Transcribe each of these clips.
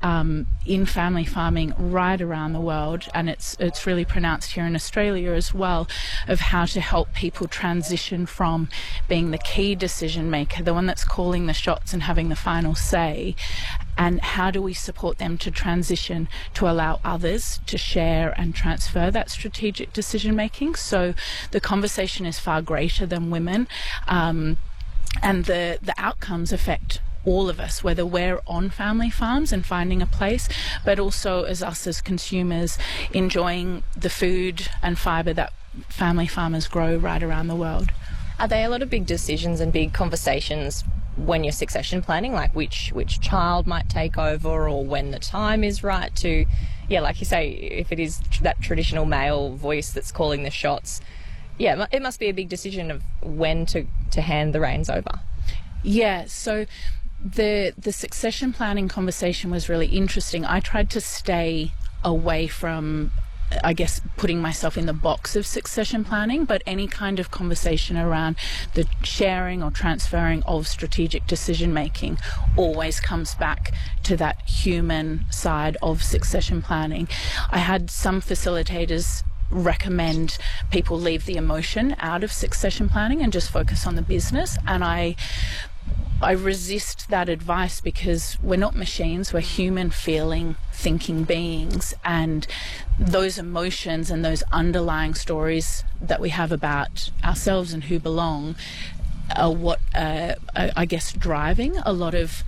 in family farming right around the world, and it's really pronounced here in Australia as well, of how to help people transition from being the key decision maker, the one that's calling the shots and having the final say, and how do we support them to transition to allow others to share and transfer that strategic decision making. So the conversation is far greater than women, and the outcomes affect all of us, whether we're on family farms and finding a place, but also as us as consumers enjoying the food and fibre that family farmers grow right around the world. Are there a lot of big decisions and big conversations when you're succession planning, like which child might take over, or when the time is right to, like you say, if it is that traditional male voice that's calling the shots, it must be a big decision of when to hand the reins over. Yeah, so the succession planning conversation was really interesting. I tried to stay away from, I guess, putting myself in the box of succession planning, but any kind of conversation around the sharing or transferring of strategic decision making always comes back to that human side of succession planning. I had some facilitators recommend people leave the emotion out of succession planning and just focus on the business, and I resist that advice, because we're not machines, we're human feeling, thinking beings, and those emotions and those underlying stories that we have about ourselves and who belong are what I guess driving a lot of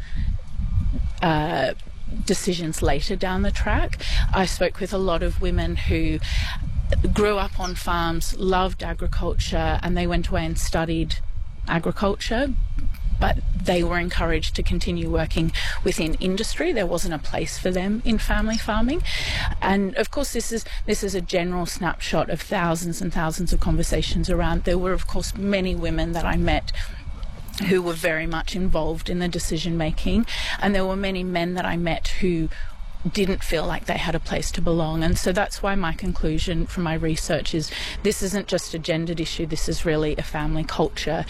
decisions later down the track. I spoke with a lot of women who grew up on farms, loved agriculture, and they went away and studied agriculture, but they were encouraged to continue working within industry. There wasn't a place for them in family farming. And of course, this is a general snapshot of thousands and thousands of conversations around. There were, of course, many women that I met who were very much involved in the decision making, and there were many men that I met who didn't feel like they had a place to belong. And so that's why my conclusion from my research is this isn't just a gendered issue, this is really a family culture,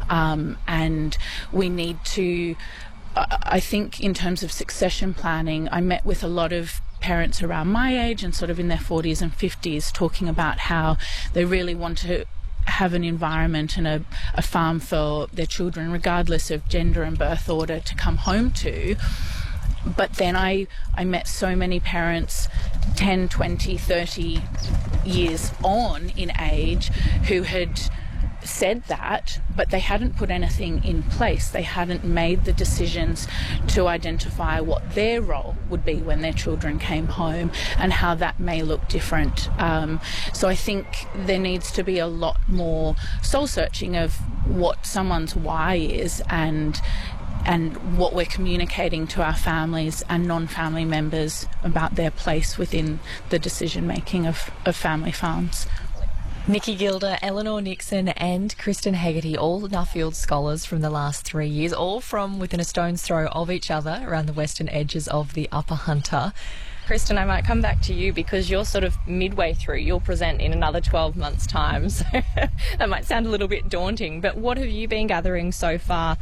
and we need to, I think in terms of succession planning, I met with a lot of parents around my age and sort of in their 40s and 50s talking about how they really want to have an environment and a farm for their children, regardless of gender and birth order, to come home to. But then I met so many parents 10, 20, 30 years on in age who had said that, but they hadn't put anything in place. They hadn't made the decisions to identify what their role would be when their children came home and how that may look different. So I think there needs to be a lot more soul searching of what someone's why is and what we're communicating to our families and non-family members about their place within the decision-making of family farms. Nikki Gilder, Eleanor Nixon and Kristen Hegarty, all Nuffield scholars from the last 3 years, all from within a stone's throw of each other around the western edges of the Upper Hunter. Kristen, I might come back to you because you're sort of midway through. You'll present in another 12 months' time, so that might sound a little bit daunting. But what have you been gathering so far,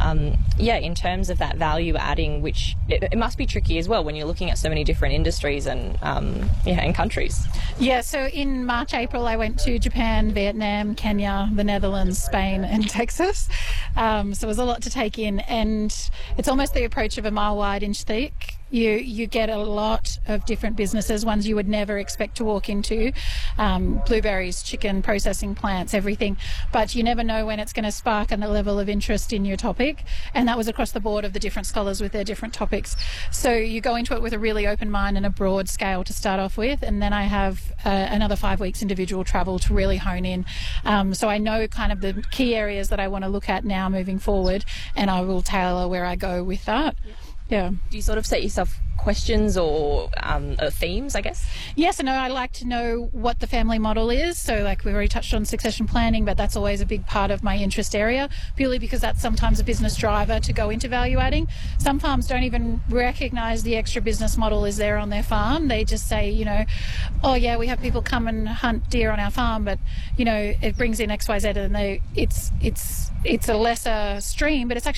in terms of that value adding, which it must be tricky as well when you're looking at so many different industries and countries? Yeah, so in March, April, I went to Japan, Vietnam, Kenya, the Netherlands, Spain and Texas. So it was a lot to take in, and it's almost the approach of a mile wide, inch thick. You get a lot of different businesses, ones you would never expect to walk into, blueberries, chicken, processing plants, everything. But you never know when it's going to spark a level of interest in your topic. And that was across the board of the different scholars with their different topics. So you go into it with a really open mind and a broad scale to start off with. And then I have another 5 weeks individual travel to really hone in. So I know kind of the key areas that I want to look at now moving forward, and I will tailor where I go with that. Yeah. Do you sort of set yourself questions or themes, I guess? Yes and no. I like to know what the family model is. So like we've already touched on succession planning, but that's always a big part of my interest area, purely because that's sometimes a business driver to go into value adding. Some farms don't even recognise the extra business model is there on their farm. They just say, oh yeah, we have people come and hunt deer on our farm, but it brings in XYZ, and it's a lesser stream, but it's actually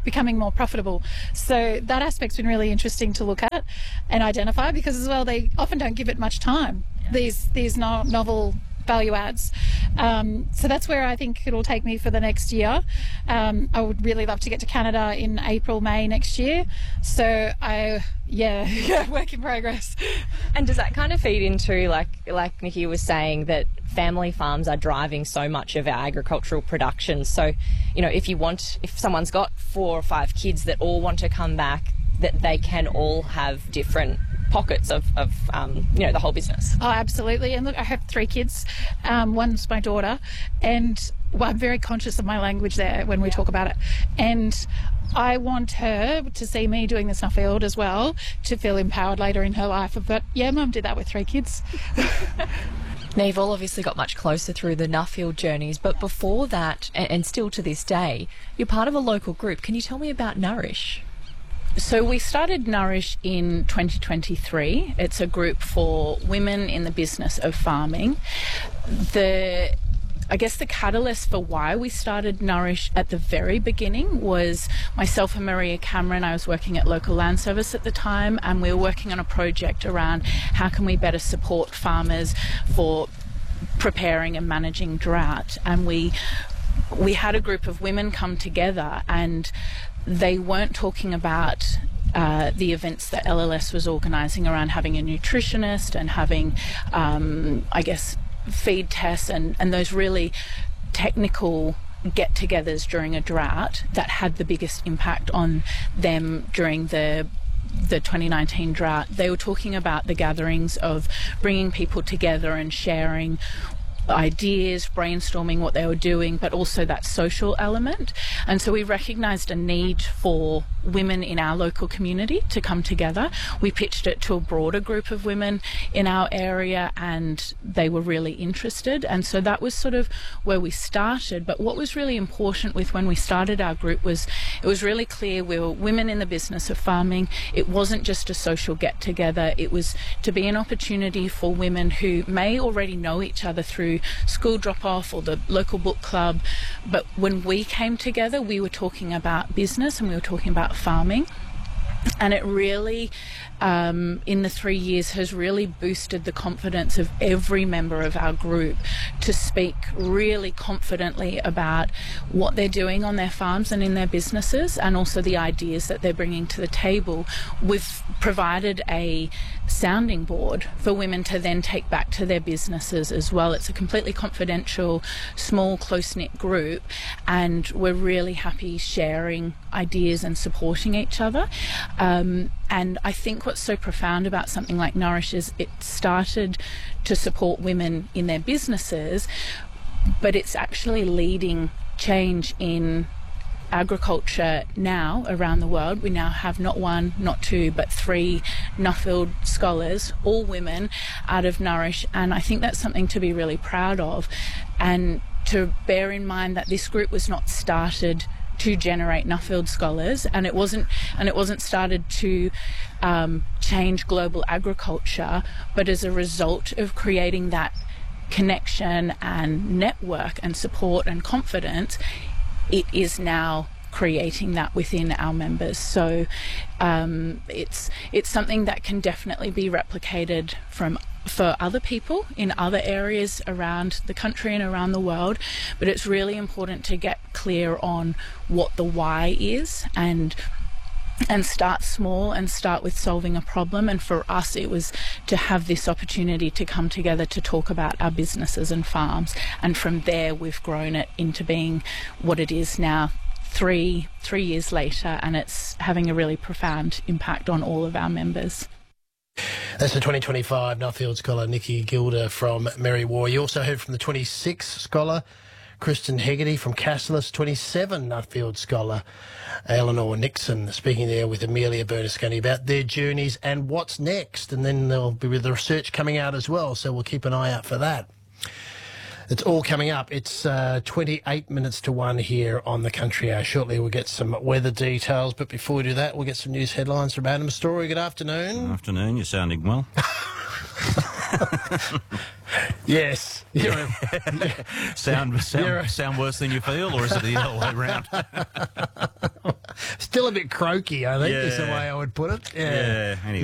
becoming more profitable. So that aspect's been really interesting to look at and identify, because as well they often don't give it much time, these novel value adds. So that's where I think it'll take me for the next year. I would really love to get to Canada in April, May next year. So work in progress. And does that kind of feed into, like Nikki was saying, that family farms are driving so much of our agricultural production? So, if someone's got 4 or 5 kids that all want to come back, that they can all have different pockets of the whole business. Oh, absolutely. And look, I have 3 kids. One's my daughter, and I'm very conscious of my language there when we talk about it. And I want her to see me doing the Nuffield as well, to feel empowered later in her life. But yeah, Mum did that with 3 kids. Now, you've all obviously got much closer through the Nuffield journeys, but before that, and still to this day, you're part of a local group. Can you tell me about Nourish? So we started Nourish in 2023. It's a group for women in the business of farming. I guess the catalyst for why we started Nourish at the very beginning was myself and Maria Cameron. I was working at Local Land Service at the time, and we were working on a project around how can we better support farmers for preparing and managing drought. And we had a group of women come together, and they weren't talking about the events that LLS was organising around having a nutritionist and having, feed tests and those really technical get-togethers during a drought that had the biggest impact on them during the 2019 drought. They were talking about the gatherings of bringing people together and sharing ideas, brainstorming what they were doing, but also that social element. And so we recognised a need for women in our local community to come together. We pitched it to a broader group of women in our area, and they were really interested. And so that was sort of where we started. But what was really important with when we started our group was it was really clear we were women in the business of farming. It wasn't just a social get-together. It was to be an opportunity for women who may already know each other through school drop-off or the local book club. But when we came together, we were talking about business and we were talking about farming. And it really, in the 3 years, has really boosted the confidence of every member of our group to speak really confidently about what they're doing on their farms and in their businesses, and also the ideas that they're bringing to the table. We've provided a sounding board for women to then take back to their businesses as well. It's a completely confidential, small, close-knit group, and we're really happy sharing ideas and supporting each other. And I think what's so profound about something like Nourish is it started to support women in their businesses, but it's actually leading change in agriculture now around the world. We now have not 1, not 2, but 3 Nuffield scholars, all women, out of Nourish, and I think that's something to be really proud of, and to bear in mind that this group was not started to generate Nuffield scholars, and it wasn't started to change global agriculture, but as a result of creating that connection and network and support and confidence, it is now creating that within our members. So it's something that can definitely be replicated for other people in other areas around the country and around the world, but it's really important to get clear on what the why is and start small and start with solving a problem. And for us, it was to have this opportunity to come together to talk about our businesses and farms, and from there we've grown it into being what it is now, three years later, and it's having a really profound impact on all of our members. That's the 2025 Nuffield scholar Nikki Gilder from Mary War. You also heard from the 26 scholar Kristen Hegarty from Cassilis, 27 Nuffield scholar Eleanor Nixon, speaking there with Amelia Bernasconi about their journeys and what's next. And then there'll be the research coming out as well, so we'll keep an eye out for that. It's all coming up. It's 28 minutes to 1 here on the Country Hour. Shortly we'll get some weather details, but before we do that, we'll get some news headlines from Adam Story. Good afternoon. Good afternoon. You're sounding well. Yes. Sound worse than you feel, or is it the other way around? Still a bit croaky, I think, is the way I would put it. Yeah, anyway.